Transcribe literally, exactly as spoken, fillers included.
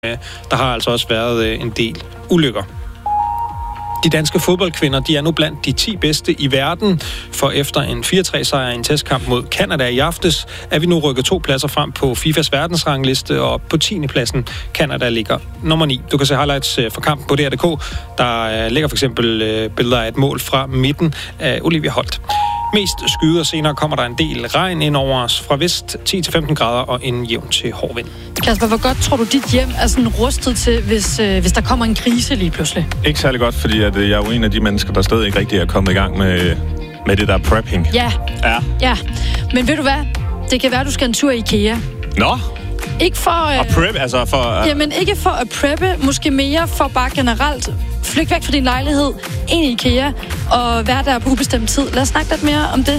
Der har altså også været en del ulykker. De danske fodboldkvinder, de er nu blandt de ti bedste i verden, for efter en fire tre sejr i en testkamp mod Canada i aftes, er vi nu rykket to pladser frem på FIFAs verdensrangliste, og på tiende pladsen Canada ligger nummer ni. Du kan se highlights fra kampen på D R punktum d k. Der ligger for eksempel billeder af et mål fra midten af Olivia Holt. Mest skyde, og senere kommer der en del regn ind over os fra vest, ti til femten grader og en jævn til hård vind. Kasper, hvor godt tror du, dit hjem er sådan rustet til, hvis, øh, hvis der kommer en krise lige pludselig? Ikke særlig godt, fordi at, øh, jeg er jo en af de mennesker, der stadig ikke rigtig er kommet i gang med, med det der prepping. Ja. ja, ja. Men ved du hvad? Det kan være, du skal en tur i IKEA. Nå? Ikke for... Øh, og prep, altså for... Øh... Jamen ikke for at preppe, måske mere for bare generelt. Flyg væk fra din lejlighed, ind i IKEA, og vær der på ubestemt tid. Lad os snakke lidt mere om det